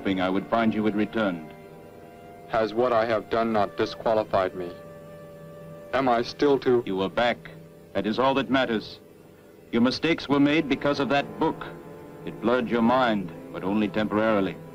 hoping I would find you had returned. Has what I have done not disqualified me? Am I still to... You are back. That is all that matters. Your mistakes were made because of that book. It blurred your mind, but only temporarily.